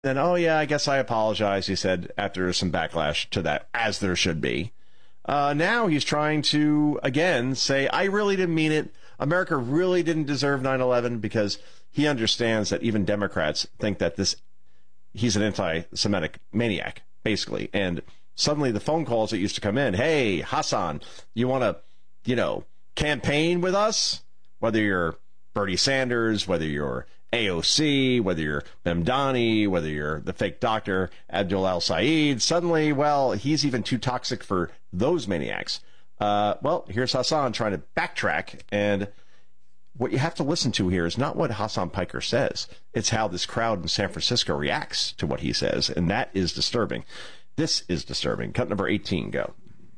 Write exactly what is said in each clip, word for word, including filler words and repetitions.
then, oh, yeah, I guess I apologize, he said, after some backlash to that, as there should be. Uh, now he's trying to, again, say, I really didn't mean it. America really didn't deserve nine eleven, because he understands that even Democrats think that this, he's an anti-Semitic maniac, basically. And suddenly the phone calls that used to come in, hey, Hassan, you want to, you know, campaign with us? Whether you're Bernie Sanders, whether you're A O C, whether you're Memdani, whether you're the fake doctor, Abdul al-Said, suddenly, well, he's even too toxic for those maniacs. Uh, well, here's Hassan trying to backtrack, and what you have to listen to here is not what Hassan Piker says. It's how this crowd in San Francisco reacts to what he says, and that is disturbing. This is disturbing. Cut number eighteen, go.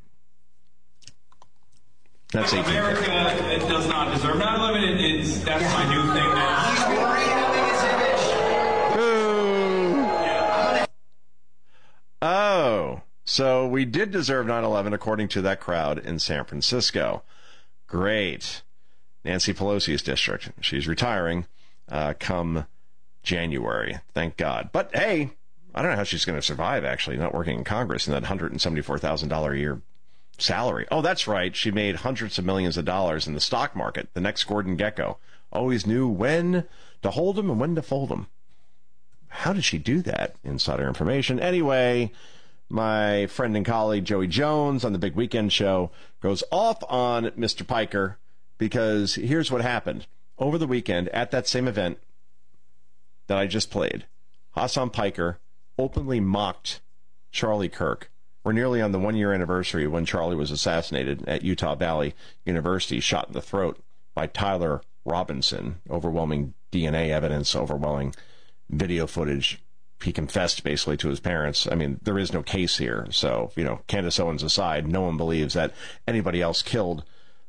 That's eighteen. America it does not deserve nine eleven. It, it's, that's my new thing now. Oh, so we did deserve nine eleven according to that crowd in San Francisco. Great. Nancy Pelosi's district. She's retiring uh, come January. Thank God. But hey, I don't know how she's going to survive, actually, not working in Congress in that one hundred seventy-four thousand dollars a year salary. Oh, that's right. She made hundreds of millions of dollars in the stock market. The next Gordon Gekko. Always knew when to hold them and when to fold them. How did she do that? Insider information. Anyway, my friend and colleague Joey Jones on the Big Weekend Show goes off on Mister Piker, because here's what happened. Over the weekend, at that same event that I just played, Hassan Piker openly mocked Charlie Kirk. We're nearly on the one-year anniversary when Charlie was assassinated at Utah Valley University, shot in the throat by Tyler Robinson. Overwhelming D N A evidence, overwhelming video footage. He confessed basically to his parents. I mean, there is no case here. So, you know, Candace Owens aside, no one believes that anybody else killed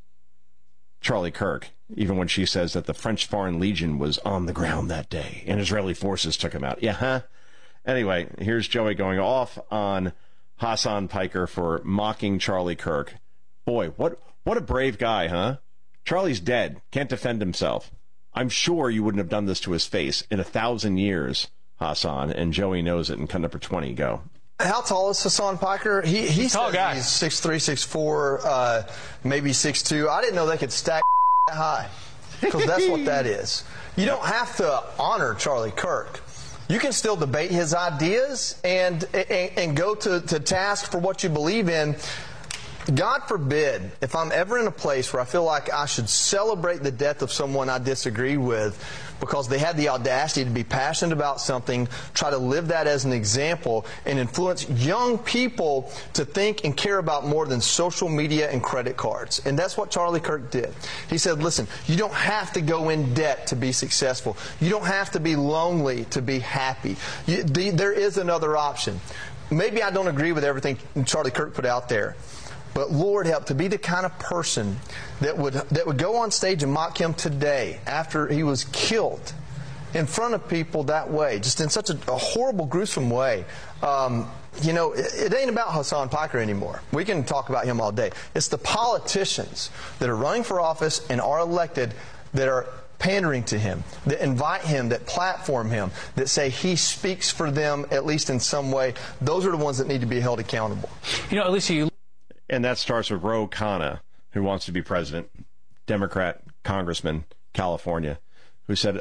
Charlie Kirk, even when she says that the French Foreign Legion was on the ground that day and Israeli forces took him out. Yeah, huh? Anyway, here's Joey going off on Hassan Piker for mocking Charlie Kirk. Boy, what what a brave guy, huh? Charlie's dead, can't defend himself. I'm sure you wouldn't have done this to his face in a thousand years, Hassan, and Joey knows it. And cut number twenty, go. How tall is Hassan Piker? He he tall says guy. He's six three, six four, uh, maybe six two. I didn't know they could stack that high, because that's what that is. You don't have to honor Charlie Kirk. You can still debate his ideas and and, and go to, to task for what you believe in. God forbid, if I'm ever in a place where I feel like I should celebrate the death of someone I disagree with because they had the audacity to be passionate about something, try to live that as an example, and influence young people to think and care about more than social media and credit cards. And that's what Charlie Kirk did. He said, listen, you don't have to go in debt to be successful. You don't have to be lonely to be happy. You, the, there is another option. Maybe I don't agree with everything Charlie Kirk put out there, but Lord help to be the kind of person that would that would go on stage and mock him today after he was killed in front of people that way, just in such a, a horrible, gruesome way. Um, you know, it, it ain't about Hassan Piker anymore. We can talk about him all day. It's the politicians that are running for office and are elected that are pandering to him, that invite him, that platform him, that say he speaks for them, at least in some way. Those are the ones that need to be held accountable. You know, Alicia, you... And that starts with Ro Khanna, who wants to be president, Democrat congressman, California, who said,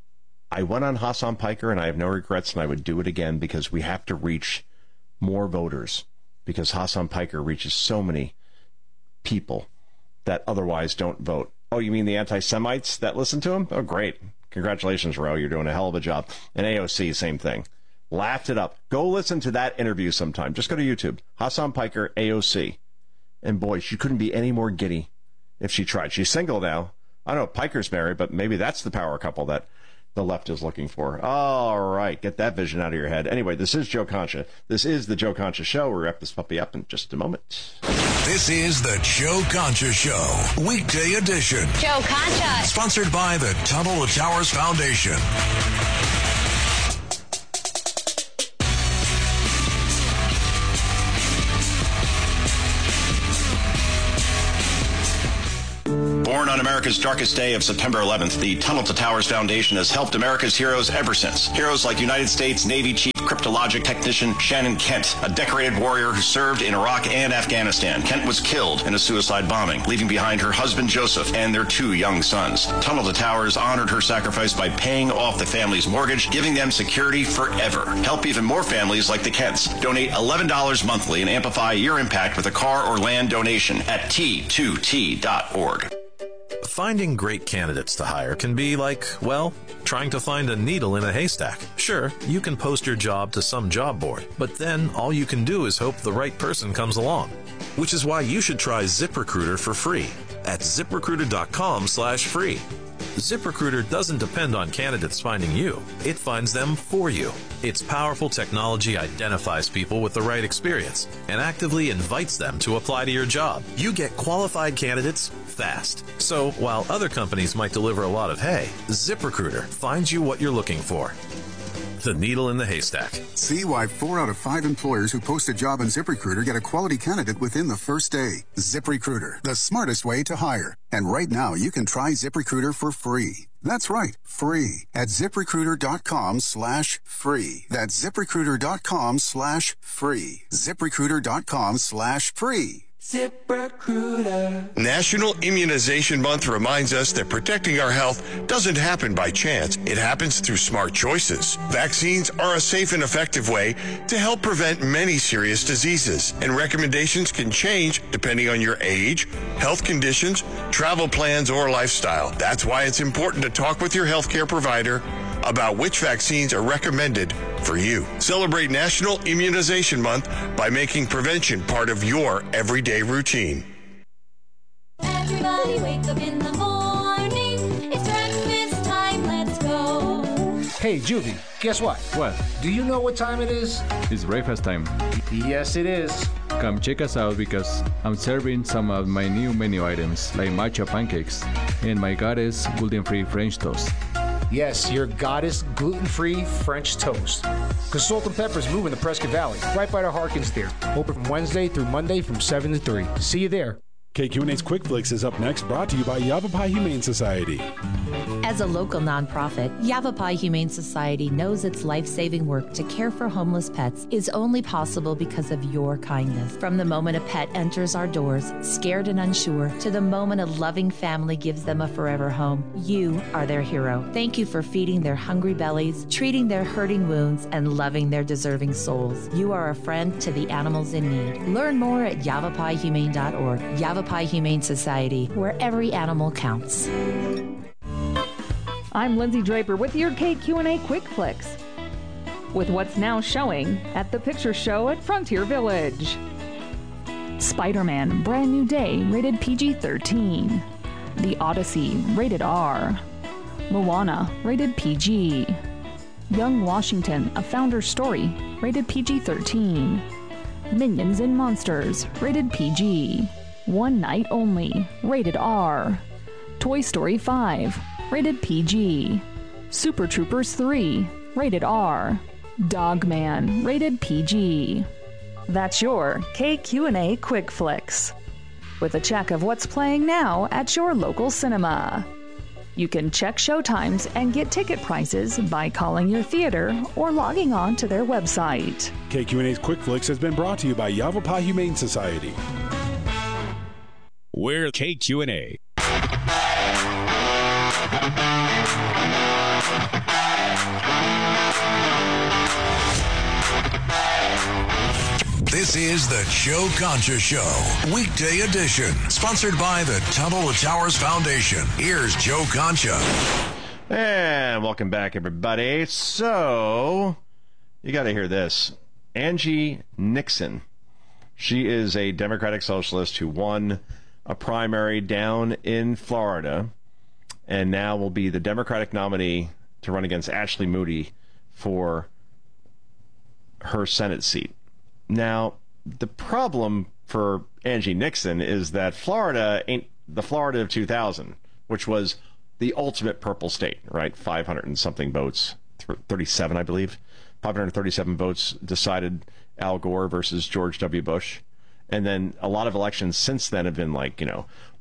I went on Hassan Piker and I have no regrets and I would do it again because we have to reach more voters, because Hassan Piker reaches so many people that otherwise don't vote. Oh, you mean the anti-Semites that listen to him? Oh, great. Congratulations, Ro. You're doing a hell of a job. And A O C, same thing. Laughed it up. Go listen to that interview sometime. Just go to YouTube. Hassan Piker, A O C. And boy, she couldn't be any more giddy if she tried. She's single now. I don't know if Piker's married, but maybe that's the power couple that the left is looking for. All right, get that vision out of your head. Anyway, this is Joe Concha. This is the Joe Concha Show. We'll wrap this puppy up in just a moment. This is the Joe Concha Show, weekday edition. Joe Concha. Sponsored by the Tunnel to Towers Foundation. Born on America's darkest day of September eleventh, the Tunnel to Towers Foundation has helped America's heroes ever since. Heroes like United States Navy Chief Cryptologic Technician Shannon Kent, a decorated warrior who served in Iraq and Afghanistan. Kent was killed in a suicide bombing, leaving behind her husband Joseph and their two young sons. Tunnel to Towers honored her sacrifice by paying off the family's mortgage, giving them security forever. Help even more families like the Kents. Donate eleven dollars monthly and amplify your impact with a car or land donation at T two T dot org. Finding great candidates to hire can be like, well, trying to find a needle in a haystack. Sure, you can post your job to some job board, but then all you can do is hope the right person comes along. Which is why you should try ZipRecruiter for free at ZipRecruiter.com slash free. ZipRecruiter doesn't depend on candidates finding you. It finds them for you. Its powerful technology identifies people with the right experience and actively invites them to apply to your job. You get qualified candidates fast. So while other companies might deliver a lot of hay, ZipRecruiter finds you what you're looking for. The needle in the haystack. See why four out of five employers who post a job on ZipRecruiter get a quality candidate within the first day. ZipRecruiter, the smartest way to hire. And right now, you can try ZipRecruiter for free. That's right, free at ZipRecruiter.com slash free. That's ZipRecruiter.com slash free. ZipRecruiter.com slash free. ZipRecruiter. National Immunization Month reminds us that protecting our health doesn't happen by chance. It happens through smart choices. Vaccines are a safe and effective way to help prevent many serious diseases, and recommendations can change depending on your age, health conditions, travel plans, or lifestyle. That's why it's important to talk with your healthcare provider about which vaccines are recommended for you. Celebrate National Immunization Month by making prevention part of your everyday routine. Everybody wake up in the morning. It's breakfast time, let's go. Hey, Juvie, guess what? What? Do you know what time it is? It's breakfast time. Yes, it is. Come check us out because I'm serving some of my new menu items like matcha pancakes and my goddess gluten-free French toast. Yes, your goddess gluten-free French toast. Because Salt and Pepper's moving to Prescott Valley, right by the Harkins Theater. Open from Wednesday through Monday from seven to three. See you there. K Q and A's Quick Flicks is up next, brought to you by Yavapai Humane Society. As a local nonprofit, Yavapai Humane Society knows its life-saving work to care for homeless pets is only possible because of your kindness. From the moment a pet enters our doors, scared and unsure, to the moment a loving family gives them a forever home, you are their hero. Thank you for feeding their hungry bellies, treating their hurting wounds, and loving their deserving souls. You are a friend to the animals in need. Learn more at yavapai humane dot org. Yavapai Humane Society, where every animal counts. I'm Lindsay Draper with your K Q and A Quick Flicks, with what's now showing at the Picture Show at Frontier Village. Spider-Man Brand New Day, rated P G thirteen. The Odyssey, rated R. Moana, rated P G. Young Washington, A Founder's Story, rated P G thirteen. Minions and Monsters, rated P G. One Night Only, rated R. Toy Story five, rated P G. Super Troopers three, rated R. Dogman, rated P G. That's your K Q and A Quick Flicks, with a check of what's playing now at your local cinema. You can check showtimes and get ticket prices by calling your theater or logging on to their website. K Q and A's Quick Flicks has been brought to you by Yavapai Humane Society. We're K Q and A. This is the Joe Concha Show, weekday edition, sponsored by the Tunnel to Towers Foundation. Here's Joe Concha. And welcome back, everybody. So, you got to hear this. Angie Nixon. She is a Democratic socialist who won a primary down in Florida and now will be the Democratic nominee to run against Ashley Moody for her Senate seat. Now, the problem for Angie Nixon is that Florida ain't the Florida of two thousand, which was the ultimate purple state, right? five hundred and something votes, thirty-seven, I believe. five hundred thirty-seven votes decided Al Gore versus George W. Bush. And then a lot of elections since then have been like, you know,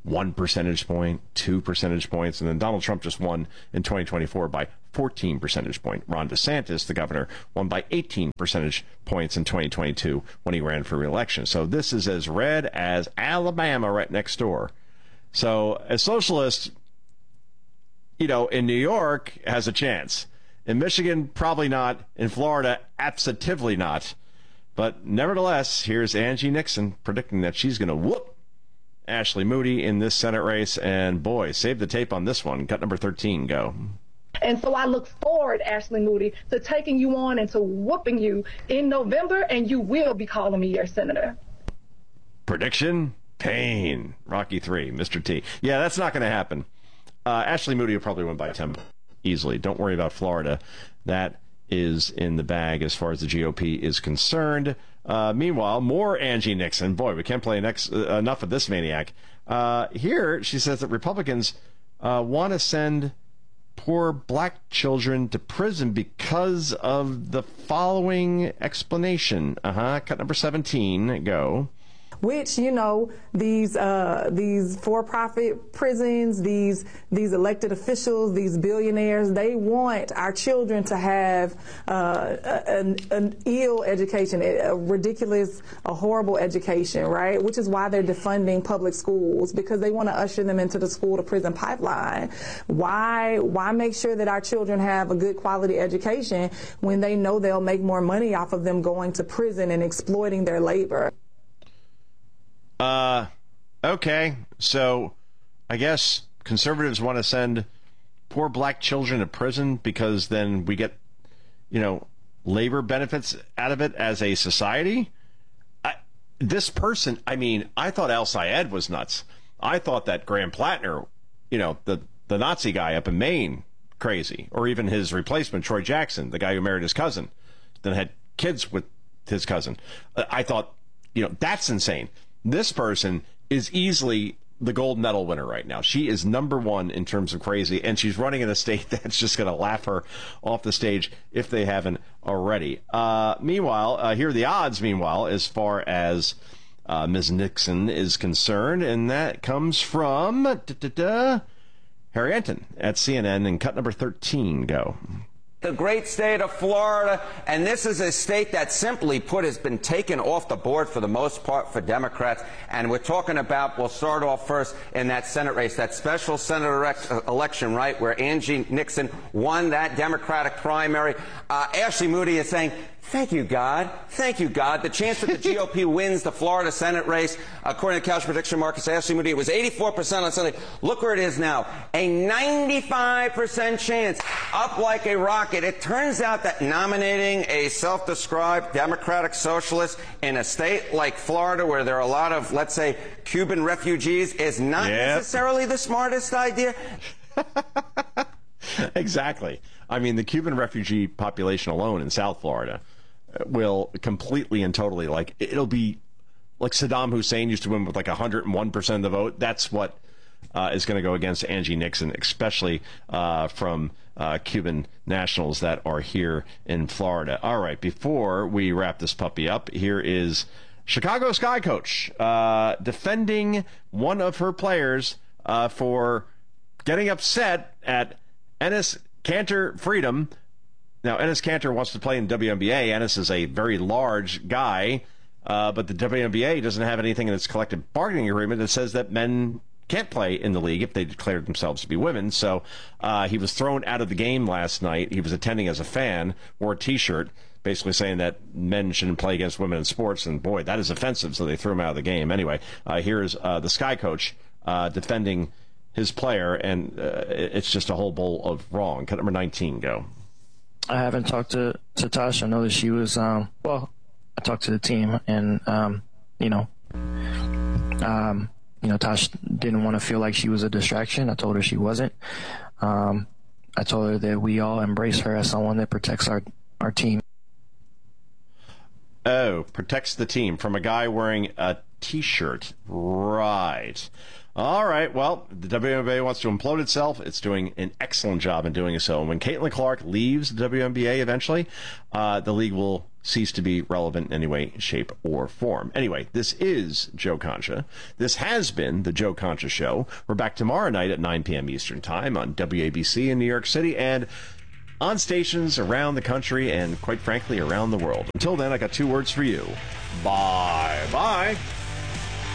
one percentage point, two percentage points, and then Donald Trump just won in twenty twenty-four by fourteen percentage point. Ron DeSantis, the governor, won by eighteen percentage points in twenty twenty-two when he ran for re-election. So this is as red as Alabama right next door. So a socialist, you know, in New York has a chance. In Michigan, probably not. In Florida, absolutely not. But nevertheless, here's Angie Nixon predicting that she's going to whoop Ashley Moody in this Senate race. And boy, save the tape on this one. Cut number thirteen, go. And so I look forward, Ashley Moody, to taking you on and to whooping you in November, and you will be calling me your senator. Prediction? Pain. Rocky three, Mister T. Yeah, that's not going to happen. Uh, Ashley Moody will probably win by ten easily. Don't worry about Florida. That is in the bag as far as the G O P is concerned. Uh, meanwhile, more Angie Nixon. Boy, we can't play next, uh, enough of this maniac. Uh, here, she says that Republicans uh, want to send poor black children to prison because of the following explanation. Uh-huh. Cut number seventeen. Go. Which, you know, these uh, these for-profit prisons, these these elected officials, these billionaires, they want our children to have uh, an, an ill education, a ridiculous, a horrible education, right? Which is why they're defunding public schools, because they want to usher them into the school-to-prison pipeline. Why why make sure that our children have a good quality education when they know they'll make more money off of them going to prison and exploiting their labor? Uh, okay, so I guess conservatives want to send poor black children to prison because then we get, you know, labor benefits out of it as a society. I, this person, I mean, I thought Al Sayed was nuts. I thought that Graham Plattner, you know, the, the Nazi guy up in Maine, crazy. Or even his replacement, Troy Jackson, the guy who married his cousin, then had kids with his cousin. I thought, you know, that's insane. This person is easily the gold medal winner right now. She is number one in terms of crazy, and she's running in a state that's just going to laugh her off the stage if they haven't already. Uh, meanwhile, uh, here are the odds, meanwhile, as far as uh, Miz Nixon is concerned, and that comes from da, da, da, Harry Enton at C N N, and cut number thirteen, go. The great state of Florida, and this is a state that, simply put, has been taken off the board for the most part for Democrats. And we're talking about, we'll start off first in that Senate race, that special Senate elect- election, right, where Angie Nixon won that Democratic primary. Uh, Ashley Moody is saying, thank you, God. Thank you, God. The chance that the G O P wins the Florida Senate race, according to Couch Prediction Marcus, Ashley Moody, it was eighty-four percent on Sunday. Look where it is now. A ninety-five percent chance, up like a rocket. It turns out that nominating a self-described Democratic socialist in a state like Florida, where there are a lot of, let's say, Cuban refugees, is not yep. necessarily the smartest idea. Exactly. I mean, the Cuban refugee population alone in South Florida will completely and totally, like, it'll be like Saddam Hussein used to win with like one hundred one percent of the vote. That's what uh, is going to go against Angie Nixon, especially uh, from uh, Cuban nationals that are here in Florida. All right, before we wrap this puppy up, here is Chicago Sky coach uh, defending one of her players uh, for getting upset at Enes Kanter Freedom. Now, Enes Kanter wants to play in the W N B A. Enes is a very large guy, uh, but the W N B A doesn't have anything in its collective bargaining agreement that says that men can't play in the league if they declared themselves to be women. So uh, he was thrown out of the game last night. He was attending as a fan, wore a T-shirt, basically saying that men shouldn't play against women in sports. And boy, that is offensive, so they threw him out of the game. Anyway, uh, here's uh, the Sky coach uh, defending his player, and uh, it's just a whole bowl of wrong. Cut number nineteen, go. I haven't talked to, to Tasha. I know that she was, um, well, I talked to the team, and, um, you know, um, you know, Tasha didn't want to feel like she was a distraction. I told her she wasn't. Um, I told her that we all embrace her as someone that protects our, our team. Oh, protects the team from a guy wearing a T-shirt. Right. All right. Well, the W N B A wants to implode itself. It's doing an excellent job in doing so. And when Caitlin Clark leaves the W N B A eventually, uh, the league will cease to be relevant in any way, shape, or form. Anyway, this is Joe Concha. This has been the Joe Concha Show. We're back tomorrow night at nine p.m. Eastern Time on W A B C in New York City and on stations around the country and, quite frankly, around the world. Until then, I got two words for you. Bye-bye.